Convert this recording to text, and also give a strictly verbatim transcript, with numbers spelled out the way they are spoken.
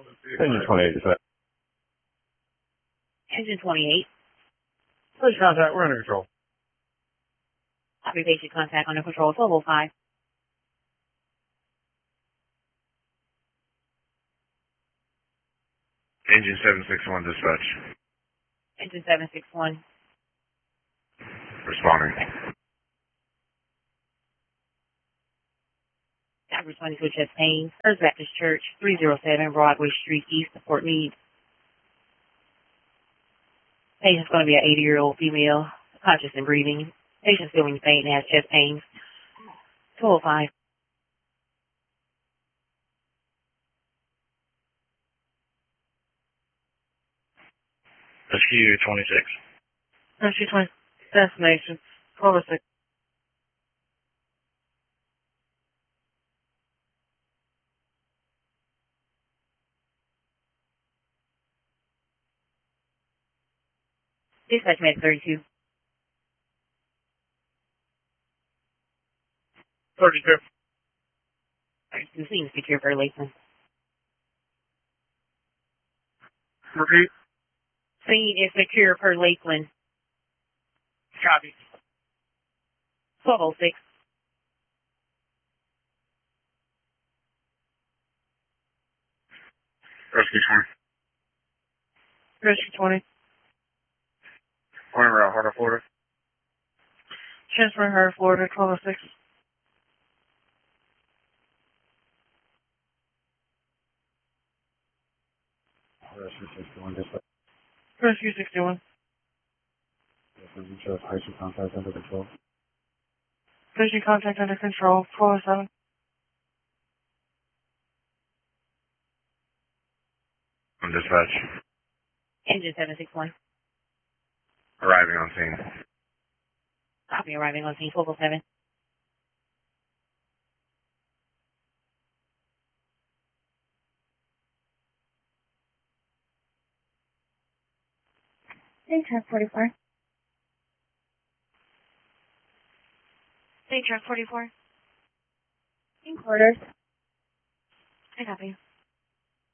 Engine twenty-eight, dispatch. Engine twenty-eight. Please contact, we're under control. Copy basic contact under control twelve oh five. Engine seven six one, dispatch. Engine seven six one. Responding. I'm responding to a chest pain. First Baptist Church, three oh seven Broadway Street, East of Fort Meade. Patient's going to be an eighty-year-old female, conscious and breathing. Patient's feeling faint and has chest pains. two oh five. Rescue twenty-six. Rescue twenty. Destination. twelve oh six. Dispatch med thirty-two. thirty-two. thirty-two, scene secure for Lakeland. Repeat. Scene is secure per Lakeland. Copy. twelve oh six. Rescue twenty. Rescue twenty. Point route, Heart of Florida. Transferring her to Florida, twelve oh six. Rescue sixty-one, dispatch. Rescue sixty-one. Engine shows High contact under control. Vision contact under control, twelve oh seven. On dispatch. Engine seven six one. Arriving on scene. Copy arriving on scene, twelve oh seven. State truck forty-four. State truck forty-four. In quarters. I copy.